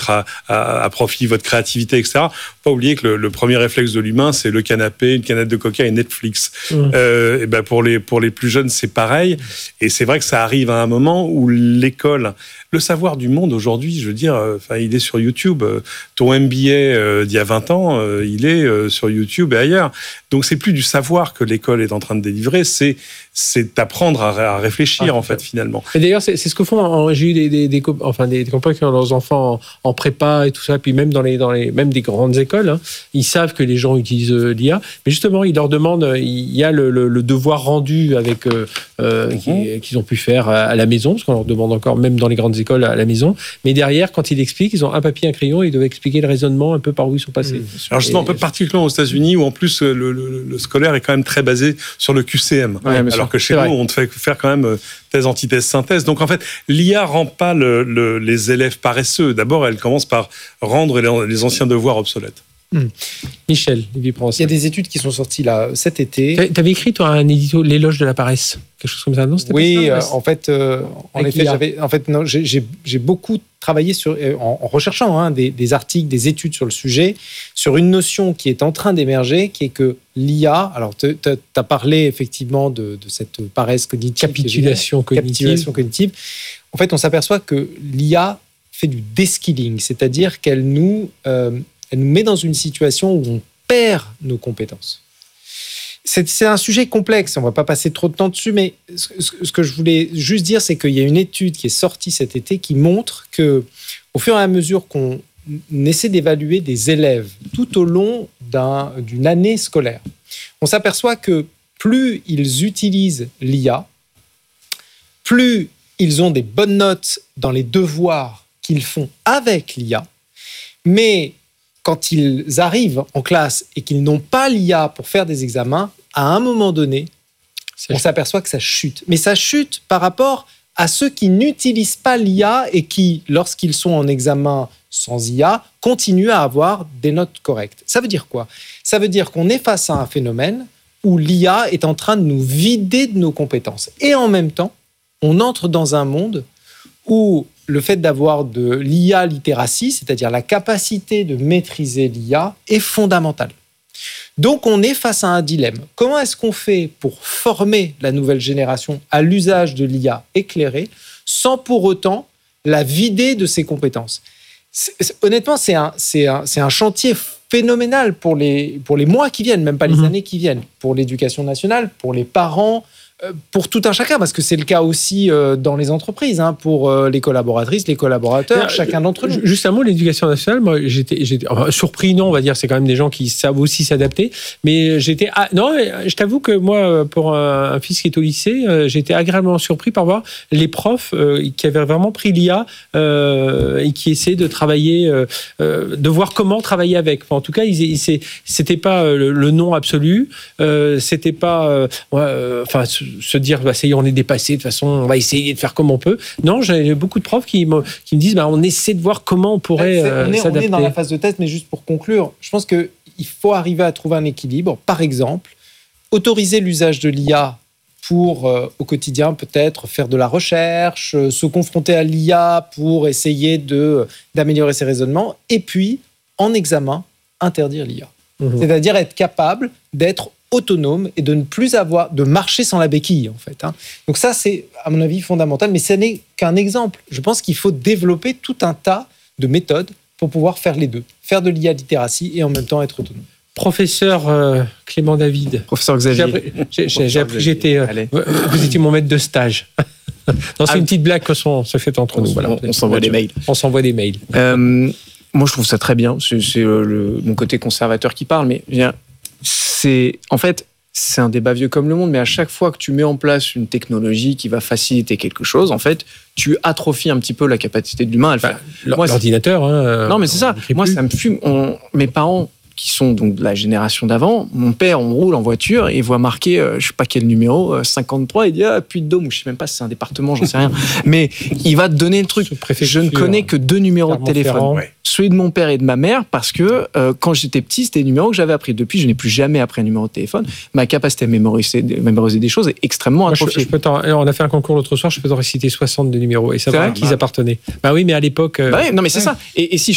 mettre à profit votre créativité, etc. Faut pas oublier que le premier réflexe de l'humain, c'est le canapé, une canette de coca et Netflix. Et ben pour les plus jeunes, c'est pareil. Et c'est vrai que ça arrive à un moment où l'école, le savoir du monde aujourd'hui, je veux dire, il est sur YouTube. Ton MBA d'il y a 20 ans, il est sur YouTube et ailleurs. Donc c'est plus du savoir que l'école est en train de délivrer, c'est d'apprendre à réfléchir en fait finalement. Et d'ailleurs c'est ce que font. J'ai eu des copains qui ont leurs enfants en prépa et tout ça, puis même dans les même des grandes écoles, hein, ils savent que les gens utilisent l'IA, mais justement ils leur demandent, il y a le devoir rendu avec qu'ils ont pu faire à la maison, parce qu'on leur demande encore même dans les grandes écoles à la maison, mais derrière quand ils expliquent, ils ont un papier, un crayon, et ils doivent expliquer le raisonnement un peu par où ils sont passés. Alors justement, un peu particulièrement aux États-Unis où en plus le scolaire est quand même très basé sur le QCM, alors que chez nous on te fait faire quand même thèse, antithèse, synthèse. Donc en fait, l'IA rend pas les élèves paresseux. D'abord, elle commence par rendre les anciens devoirs obsolètes. Michel, il y a des études qui sont sorties là cet été. Tu avais écrit toi un édito, l'éloge de la paresse, quelque chose comme ça, non? Oui, en fait, j'ai beaucoup travaillé en recherchant des articles, des études sur le sujet, sur une notion qui est en train d'émerger, qui est que l'IA. Alors, tu as parlé effectivement de cette paresse cognitive, capitulation cognitive. En fait, on s'aperçoit que l'IA fait du deskilling, c'est-à-dire qu'elle nous met dans une situation où on perd nos compétences. C'est un sujet complexe, on ne va pas passer trop de temps dessus, mais ce que je voulais juste dire, c'est qu'il y a une étude qui est sortie cet été qui montre qu'au fur et à mesure qu'on essaie d'évaluer des élèves tout au long d'une année scolaire, on s'aperçoit que plus ils utilisent l'IA, plus ils ont des bonnes notes dans les devoirs qu'ils font avec l'IA, mais quand ils arrivent en classe et qu'ils n'ont pas l'IA pour faire des examens, à un moment donné, on s'aperçoit que ça chute. Mais ça chute par rapport à ceux qui n'utilisent pas l'IA et qui, lorsqu'ils sont en examen sans IA, continuent à avoir des notes correctes. Ça veut dire quoi? Ça veut dire qu'on est face à un phénomène où l'IA est en train de nous vider de nos compétences. Et en même temps, on entre dans un monde où le fait d'avoir de l'IA littératie, c'est-à-dire la capacité de maîtriser l'IA, est fondamental. Donc, on est face à un dilemme. Comment est-ce qu'on fait pour former la nouvelle génération à l'usage de l'IA éclairée sans pour autant la vider de ses compétences? Honnêtement, c'est un chantier phénoménal pour les mois qui viennent, même pas les années qui viennent, pour l'éducation nationale, pour les parents, pour tout un chacun, parce que c'est le cas aussi dans les entreprises, pour les collaboratrices, les collaborateurs, chacun d'entre nous. Juste un mot, l'éducation nationale, moi j'étais surpris, non, on va dire, c'est quand même des gens qui savent aussi s'adapter, mais non, je t'avoue que moi, pour un fils qui est au lycée, j'étais agréablement surpris par voir les profs qui avaient vraiment pris l'IA et qui essayaient de travailler, de voir comment travailler avec. Enfin, en tout cas, c'était pas le non absolu, c'était pas, se dire ça y est, on est dépassé, de toute façon on va essayer de faire comme on peut. Non, j'ai beaucoup de profs qui me disent on essaie de voir comment on pourrait s'adapter. On est dans la phase de test, mais juste pour conclure, je pense qu'il faut arriver à trouver un équilibre. Par exemple, autoriser l'usage de l'IA pour au quotidien peut-être faire de la recherche, se confronter à l'IA pour essayer d'améliorer ses raisonnements, et puis en examen interdire l'IA. C'est-à-dire être capable d'être autonome et de ne plus de marcher sans la béquille, en fait. Donc ça, c'est, à mon avis, fondamental, mais ce n'est qu'un exemple. Je pense qu'il faut développer tout un tas de méthodes pour pouvoir faire les deux. Faire de l'IA littératie et en même temps être autonome. Professeur Clément David. Professeur Xavier. J'ai appris, vous étiez mon maître de stage. Non, c'est une petite blague qu'on se fait entre nous. Voilà. On s'envoie des mails. On s'envoie des mails. Moi, je trouve ça très bien. C'est mon côté conservateur qui parle, mais c'est un débat vieux comme le monde, mais à chaque fois que tu mets en place une technologie qui va faciliter quelque chose, en fait, tu atrophies un petit peu la capacité de l'humain à le faire. L'ordinateur. Non, mais c'est ça. Moi, ça me fume. Mes parents, qui sont donc de la génération d'avant, mon père, on roule en voiture et il voit marqué, je sais pas quel numéro, 53, il dit Puy-de-Dôme, ou je sais même pas si c'est un département, j'en sais rien. Mais il va te donner le truc. Je ne connais que 2 numéros de téléphone. Celui de mon père et de ma mère, parce que quand j'étais petit, c'était les numéros que j'avais appris. Depuis, je n'ai plus jamais appris un numéro de téléphone. Ma capacité à mémoriser des choses est extrêmement atrophiée. On a fait un concours l'autre soir, je peux t'en réciter 60 de numéros, et savoir à qui ils appartenaient. Bah oui, mais à l'époque... non, mais c'est ça. Et si